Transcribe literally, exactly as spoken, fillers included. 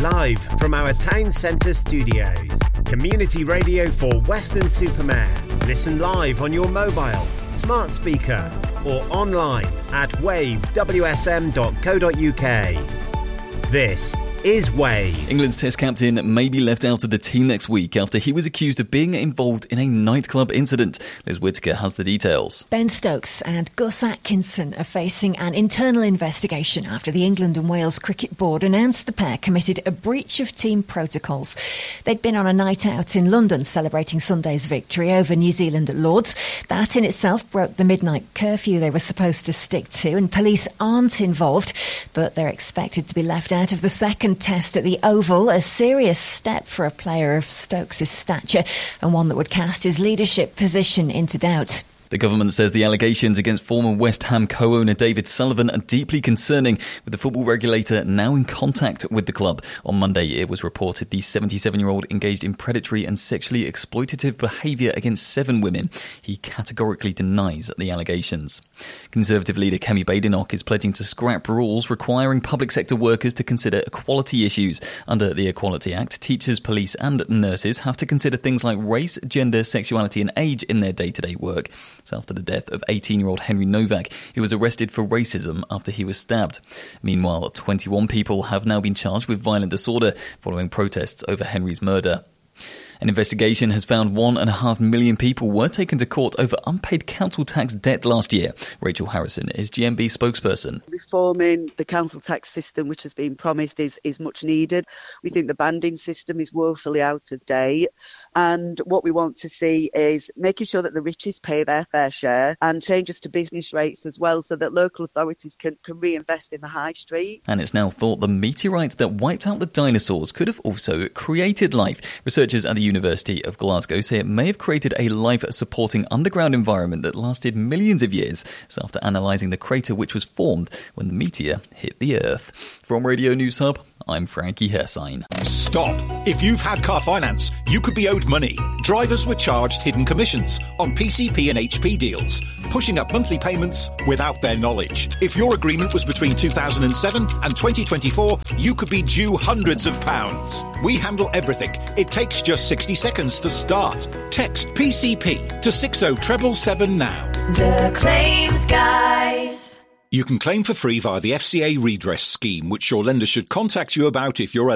live from our town centre studios. Community radio for Weston-super-Mare. Listen live on your mobile, smart speaker or online at wave w s m dot co dot u k. This is Wave. England's Test captain may be left out of the team next week after he was accused of being involved in a nightclub incident. Liz Whittaker has the details. Ben Stokes and Gus Atkinson are facing an internal investigation after the England and Wales Cricket Board announced the pair committed a breach of team protocols. They'd been on a night out in London celebrating Sunday's victory over New Zealand at Lord's. That in itself broke the midnight curfew they were supposed to stick to, and police aren't involved, but they're expected to be left out of the second test at the Oval, a serious step for a player of Stokes' stature and one that would cast his leadership position into doubt. The government says the allegations against former West Ham co-owner David Sullivan are deeply concerning, with the football regulator now in contact with the club. On Monday, it was reported the seventy-seven-year-old engaged in predatory and sexually exploitative behaviour against seven women. He categorically denies the allegations. Conservative leader Kemi Badenoch is pledging to scrap rules requiring public sector workers to consider equality issues. Under the Equality Act, teachers, police and nurses have to consider things like race, gender, sexuality and age in their day-to-day work. After the death of eighteen-year-old Henry Novak, who was arrested for racism after he was stabbed. Meanwhile, twenty-one people have now been charged with violent disorder following protests over Henry's murder. An investigation has found one and a half million people were taken to court over unpaid council tax debt last year. Rachel Harrison is G M B spokesperson. Reforming the council tax system, which has been promised, is, is much needed. We think the banding system is woefully out of date. And what we want to see is making sure that the richest pay their fair share and changes to business rates as well, so that local authorities can, can reinvest in the high street. And it's now thought the meteorite that wiped out the dinosaurs could have also created life. Researchers at the University of Glasgow say it may have created a life-supporting underground environment that lasted millions of years. It's after analysing the crater which was formed when the meteor hit the Earth. From Radio News Hub, I'm Frankie Hersine. Stop! If you've had car finance, you could be owed money. Drivers were charged hidden commissions on P C P and H P deals, pushing up monthly payments without their knowledge. If your agreement was between two thousand seven and twenty twenty-four, you could be due hundreds of pounds. We handle everything. It takes just sixty seconds to start. Text P C P to six oh seven seven now. The Claims Guys. You can claim for free via the F C A redress scheme, which your lender should contact you about if you're